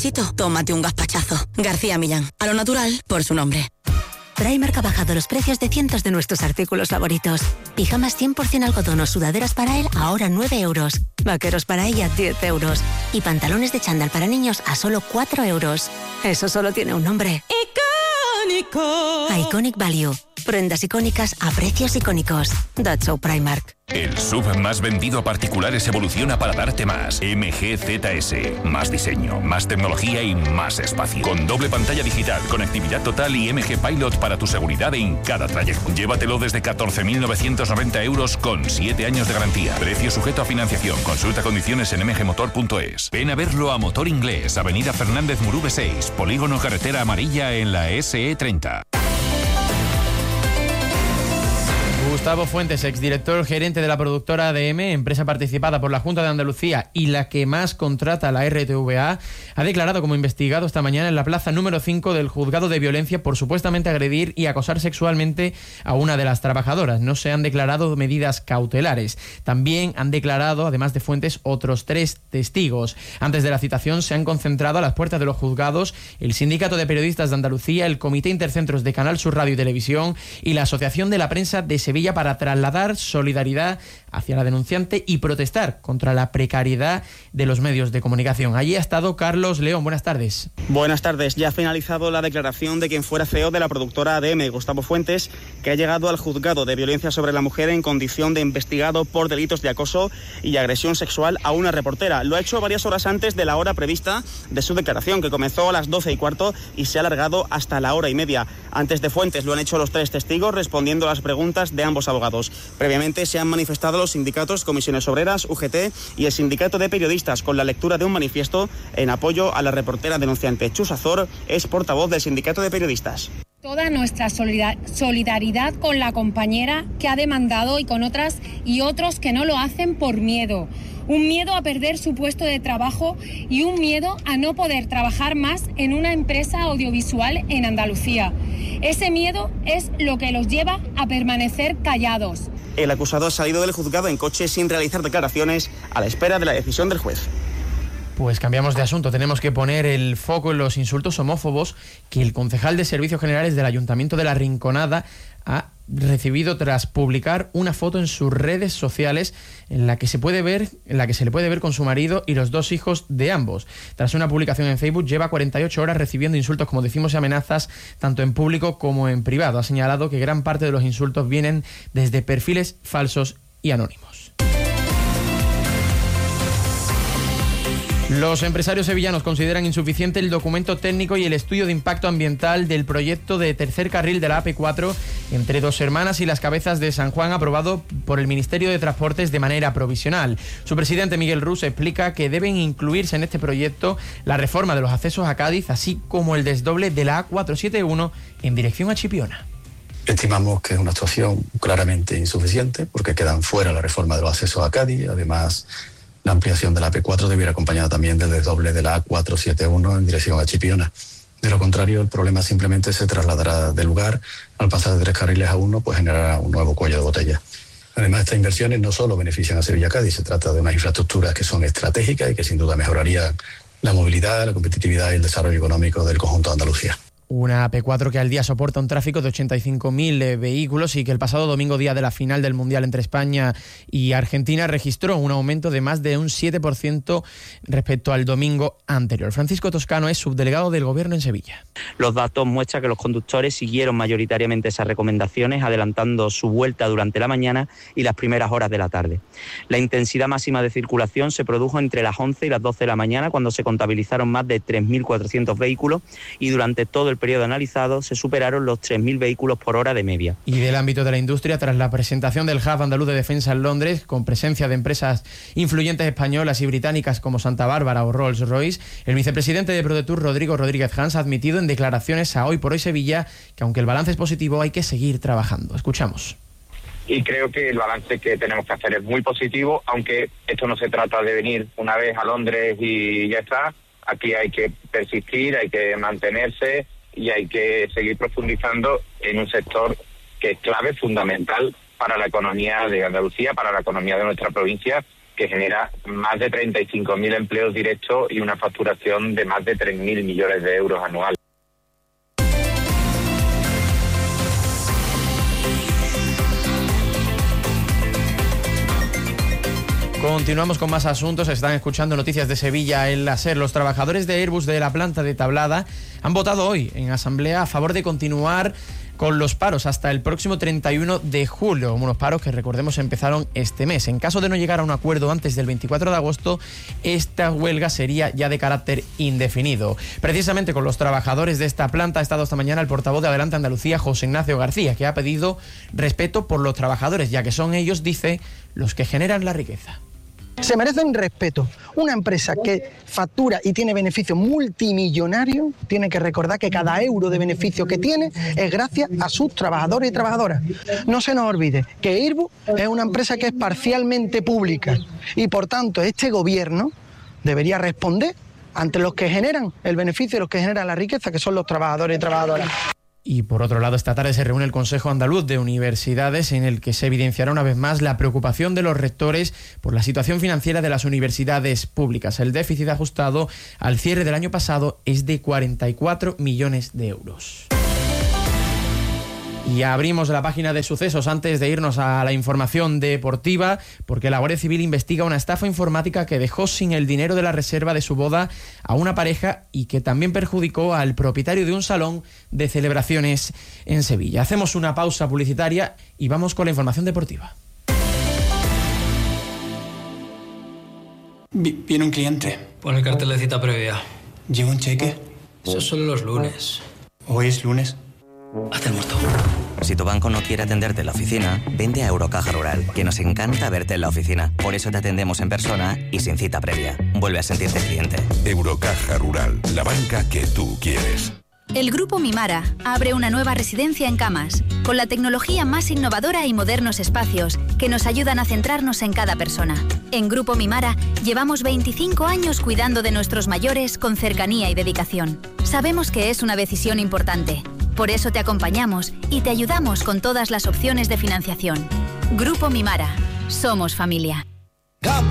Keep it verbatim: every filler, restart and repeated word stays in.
gazpachito, tómate un gazpachazo. García Millán, a lo natural, por su nombre. Primark ha bajado los precios de cientos de nuestros artículos favoritos. Pijamas cien por ciento algodón o sudaderas para él a ahora nueve euros. Vaqueros para ella diez euros. Y pantalones de chándal para niños a solo cuatro euros. Eso solo tiene un nombre. ¡Icónico! Iconic Value. Prendas icónicas a precios icónicos. That's so Primark. El S U V más vendido a particulares evoluciona para darte más. M G Z S. Más diseño, más tecnología y más espacio. Con doble pantalla digital, conectividad total y M G Pilot para tu seguridad en cada trayecto. Llévatelo desde catorce mil novecientos noventa euros con siete años de garantía. Precio sujeto a financiación. Consulta condiciones en m g motor punto es. Ven a verlo a Motor Inglés, Avenida Fernández Murube seis, Polígono Carretera Amarilla en la S E treinta. Gustavo Fuentes, exdirector gerente de la productora A D M, empresa participada por la Junta de Andalucía y la que más contrata a la R T V A, ha declarado como investigado esta mañana en la plaza número cinco del juzgado de violencia por supuestamente agredir y acosar sexualmente a una de las trabajadoras. No se han declarado medidas cautelares. También han declarado, además de Fuentes, otros tres testigos. Antes de la citación se han concentrado a las puertas de los juzgados el Sindicato de Periodistas de Andalucía, el Comité Intercentros de Canal Sur Radio y Televisión y la Asociación de la Prensa de Sevilla para trasladar solidaridad hacia la denunciante y protestar contra la precariedad de los medios de comunicación. Allí ha estado Carlos León. Buenas tardes. Buenas tardes. Ya ha finalizado la declaración de quien fuera C E O de la productora A D M, Gustavo Fuentes, que ha llegado al juzgado de violencia sobre la mujer en condición de investigado por delitos de acoso y agresión sexual a una reportera. Lo ha hecho varias horas antes de la hora prevista de su declaración, que comenzó a las doce y cuarto y se ha alargado hasta la hora y media. Antes de Fuentes lo han hecho los tres testigos respondiendo a las preguntas de ambos abogados. Previamente se han manifestado los sindicatos Comisiones Obreras, U G T y el Sindicato de Periodistas con la lectura de un manifiesto en apoyo a la reportera denunciante. Chus Azor es portavoz del Sindicato de Periodistas. Toda nuestra solidaridad con la compañera que ha demandado y con otras y otros que no lo hacen por miedo. Un miedo a perder su puesto de trabajo y un miedo a no poder trabajar más en una empresa audiovisual en Andalucía. Ese miedo es lo que los lleva a permanecer callados. El acusado ha salido del juzgado en coche sin realizar declaraciones a la espera de la decisión del juez. Pues cambiamos de asunto. Tenemos que poner el foco en los insultos homófobos que el concejal de Servicios Generales del Ayuntamiento de La Rinconada ha recibido tras publicar una foto en sus redes sociales en la que se puede ver, en la que se le puede ver con su marido y los dos hijos de ambos. Tras una publicación en Facebook, lleva cuarenta y ocho horas recibiendo insultos, como decimos, y amenazas tanto en público como en privado. Ha señalado que gran parte de los insultos vienen desde perfiles falsos y anónimos. Los empresarios sevillanos consideran insuficiente el documento técnico y el estudio de impacto ambiental del proyecto de tercer carril de la A P cuatro entre Dos Hermanas y Las Cabezas de San Juan, aprobado por el Ministerio de Transportes de manera provisional. Su presidente, Miguel Rus, explica que deben incluirse en este proyecto la reforma de los accesos a Cádiz, así como el desdoble de la A cuatrocientos setenta y uno en dirección a Chipiona. Estimamos que es una actuación claramente insuficiente porque quedan fuera la reforma de los accesos a Cádiz. Además, la ampliación de la A P cuatro debiera acompañada también del desdoble de la A cuatrocientos setenta y uno en dirección a Chipiona. De lo contrario, el problema simplemente se trasladará de lugar. Al pasar de tres carriles a uno, pues generará un nuevo cuello de botella. Además, estas inversiones no solo benefician a Sevilla-Cádiz, se trata de unas infraestructuras que son estratégicas y que sin duda mejorarían la movilidad, la competitividad y el desarrollo económico del conjunto de Andalucía. Una A P cuatro que al día soporta un tráfico de ochenta y cinco mil eh, vehículos y que el pasado domingo, día de la final del Mundial entre España y Argentina, registró un aumento de más de un siete por ciento respecto al domingo anterior. Francisco Toscano es subdelegado del Gobierno en Sevilla. Los datos muestran que los conductores siguieron mayoritariamente esas recomendaciones, adelantando su vuelta durante la mañana y las primeras horas de la tarde. La intensidad máxima de circulación se produjo entre las once y las doce de la mañana, cuando se contabilizaron más de tres mil cuatrocientos vehículos, y durante todo el periodo analizado se superaron los tres mil vehículos por hora de media. Y del ámbito de la industria, tras la presentación del Hub Andaluz de Defensa en Londres, con presencia de empresas influyentes españolas y británicas como Santa Bárbara o Rolls-Royce, el vicepresidente de ProDetour, Rodrigo Rodríguez Hans, ha admitido en declaraciones a Hoy por Hoy Sevilla que aunque el balance es positivo, hay que seguir trabajando. Escuchamos. Y creo que el balance que tenemos que hacer es muy positivo, aunque esto no se trata de venir una vez a Londres y ya está. Aquí hay que persistir, hay que mantenerse y hay que seguir profundizando en un sector que es clave, fundamental para la economía de Andalucía, para la economía de nuestra provincia, que que genera más de treinta y cinco mil empleos directos y una facturación de más de tres mil millones de euros anuales. Continuamos con más asuntos. Están escuchando noticias de Sevilla en la SER. Los trabajadores de Airbus de la planta de Tablada han votado hoy en asamblea a favor de continuar con los paros hasta el próximo treinta y uno de julio, unos paros que, recordemos, empezaron este mes. En caso de no llegar a un acuerdo antes del veinticuatro de agosto, esta huelga sería ya de carácter indefinido. Precisamente con los trabajadores de esta planta ha estado esta mañana el portavoz de Adelante Andalucía, José Ignacio García, que ha pedido respeto por los trabajadores, ya que son ellos, dice, los que generan la riqueza. Se merecen respeto. Una empresa que factura y tiene beneficios multimillonarios tiene que recordar que cada euro de beneficio que tiene es gracias a sus trabajadores y trabajadoras. No se nos olvide que Airbus es una empresa que es parcialmente pública y, por tanto, este gobierno debería responder ante los que generan el beneficio y los que generan la riqueza, que son los trabajadores y trabajadoras. Y por otro lado, esta tarde se reúne el Consejo Andaluz de Universidades, en el que se evidenciará una vez más la preocupación de los rectores por la situación financiera de las universidades públicas. El déficit ajustado al cierre del año pasado es de cuarenta y cuatro millones de euros. Y abrimos la página de sucesos antes de irnos a la información deportiva, porque la Guardia Civil investiga una estafa informática que dejó sin el dinero de la reserva de su boda a una pareja y que también perjudicó al propietario de un salón de celebraciones en Sevilla. Hacemos una pausa publicitaria y vamos con la información deportiva. Viene un cliente. Pon el cartel de cita previa. ¿Lleva un cheque? Eso es solo los lunes. ¿Hoy es lunes? Hazte el muerto. Si tu banco no quiere atenderte en la oficina, vente a Eurocaja Rural, que nos encanta verte en la oficina. Por eso te atendemos en persona y sin cita previa. Vuelve a sentirte cliente. Eurocaja Rural, la banca que tú quieres. El Grupo Mimara abre una nueva residencia en Camas, con la tecnología más innovadora y modernos espacios que nos ayudan a centrarnos en cada persona. En Grupo Mimara llevamos veinticinco años cuidando de nuestros mayores con cercanía y dedicación. Sabemos que es una decisión importante. Por eso te acompañamos y te ayudamos con todas las opciones de financiación. Grupo Mimara. Somos familia.